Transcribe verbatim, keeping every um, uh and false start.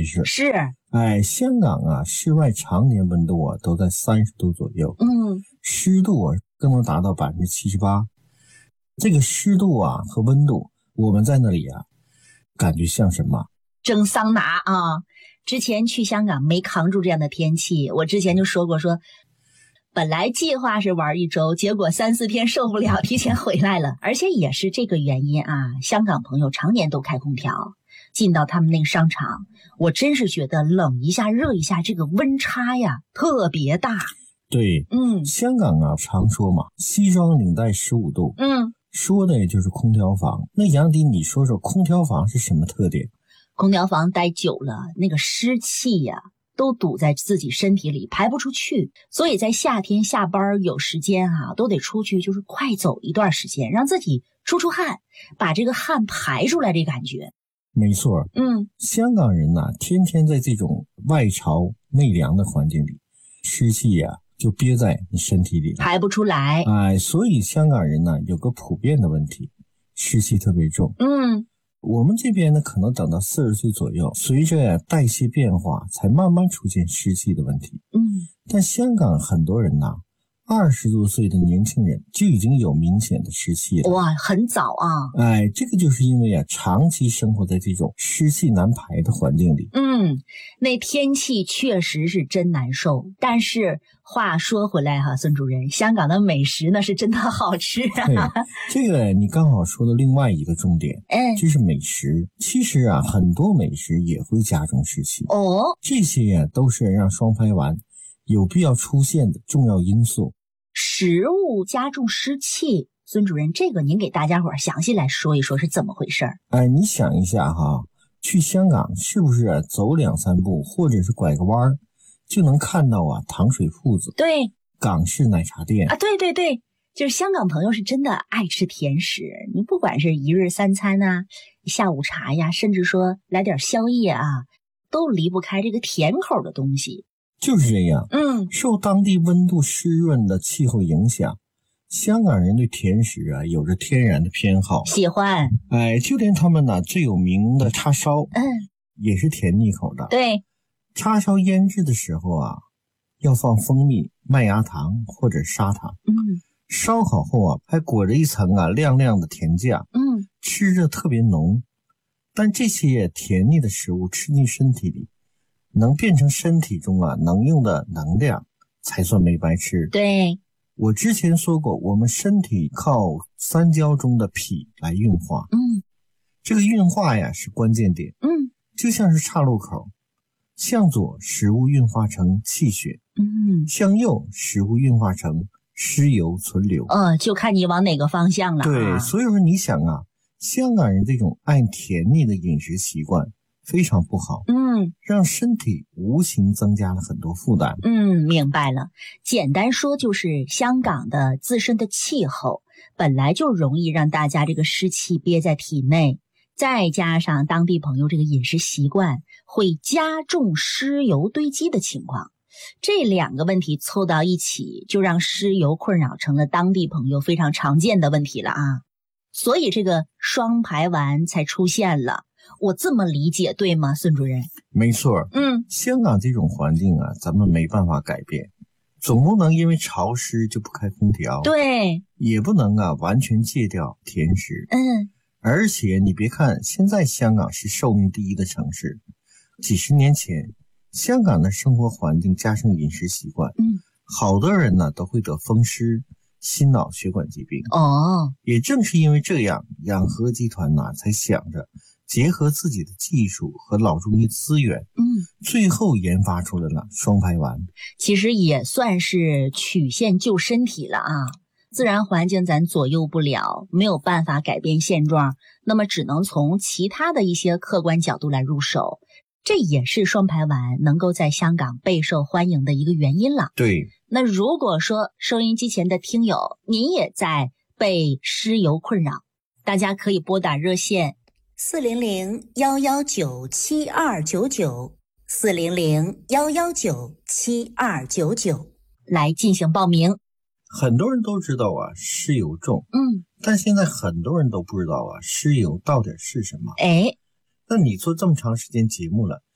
事。 是， 哎，香港啊，室外常年温度啊都在三十度左右， 嗯， 湿度啊更能达到百分之七十八。这个湿度啊和温度，我们在那里啊，感觉像什么？ 蒸桑拿啊！之前去香港没扛住这样的天气，我之前就说过说。本来计划是玩一周，结果三四天受不了，提前回来了。而且也是这个原因啊，香港朋友常年都开空调，进到他们那个商场，我真是觉得冷一下热一下，这个温差呀特别大。 对， 嗯， 香港啊常说嘛，西装领带十五度， 嗯， 说的也就是空调房。那杨迪，你说说空调房是什么特点？ 空调房待久了，那个湿气呀、啊。都堵在自己身体里排不出去，所以在夏天下班有时间啊，都得出去就是快走一段时间，让自己出出汗，把这个汗排出来这感觉。 没错， 嗯， 香港人呐、啊，天天在这种外潮内凉的环境里，湿气呀、啊、就憋在你身体里了， 排不出来。 哎，所以香港人呢有个普遍的问题，湿气特别重。 嗯。 我们这边呢，可能等到四十岁左右，随着呀代谢变化，才慢慢出现湿气的问题。 嗯， 但香港很多人呐，二十多岁的年轻人就已经有明显的湿气了。 哇，很早啊！ 哎，这个就是因为啊，长期生活在这种湿气难排的环境里。 嗯，那天气确实是真难受。但是话说回来哈，孙主任，香港的美食那是真的好吃啊。 对，这个你刚好说的另外一个重点， 嗯， 就是美食。其实啊，很多美食也会加重湿气。 哦， 这些呀、啊、都是让双排丸有必要出现的重要因素。 食物加重湿气，孙主任，这个您给大家伙儿详细来说一说是怎么回事儿？ 哎，你想一下哈，去香港是不是、啊、走两三步，或者是拐个弯就能看到啊糖水铺子？ 对， 港式奶茶店啊，对对对，就是香港朋友是真的爱吃甜食。你不管是一日三餐啊，下午茶呀，甚至说来点宵夜啊，都离不开这个甜口的东西。 就是这样， 嗯， 受当地温度湿润的气候影响，香港人对甜食啊有着天然的偏好， 喜欢。 哎，就连他们呢最有名的叉烧， 嗯， 也是甜腻口的。 对， 叉烧腌制的时候啊，要放蜂蜜、麦芽糖或者砂糖。 嗯， 烧好后啊，还裹着一层啊亮亮的甜酱。 嗯， 吃着特别浓。但这些甜腻的食物吃进身体里，能变成身体中啊能用的能量，才算没白吃。 对， 我之前说过，我们身体靠三焦中的脾来运化。 嗯， 这个运化呀是关键点。 嗯， 就像是岔路口，向左食物运化成气血， 嗯， 向右食物运化成湿油存留。 呃，就看你往哪个方向了、啊。 对，所以说你想啊，香港人这种爱甜腻的饮食习惯非常不好， 嗯， 让身体无形增加了很多负担。 嗯，明白了。简单说就是香港的自身的气候本来就容易让大家这个湿气憋在体内，再加上当地朋友这个饮食习惯，会加重湿油堆积的情况。这两个问题凑到一起，就让湿油困扰成了当地朋友非常常见的问题了啊。所以这个双排丸才出现了。我这么理解对吗，孙主任？ 没错， 嗯， 香港这种环境啊，咱们没办法改变，总不能因为潮湿就不开空调， 对， 也不能啊完全戒掉甜食。 嗯， 而且你别看现在香港是寿命第一的城市，几十年前香港的生活环境加上饮食习惯， 嗯， 好多人呢都会得风湿、心脑血管疾病。 哦， 也正是因为这样，养和集团呢才想着结合自己的技术和老中医资源， 嗯， 最后研发出来了双排丸。 其实也算是曲线救身体了啊。自然环境咱左右不了，没有办法改变现状，那么只能从其他的一些客观角度来入手。这也是双排丸能够在香港备受欢迎的一个原因了。 对， 那如果说收音机前的听友，您也在被湿油困扰，大家可以拨打热线四零零幺幺九七二九九，四零零幺幺九七二九九来进行报名。 很多人都知道啊，湿油重， 嗯， 但现在很多人都不知道啊，湿油到底是什么。 哎， 那你做这么长时间节目了，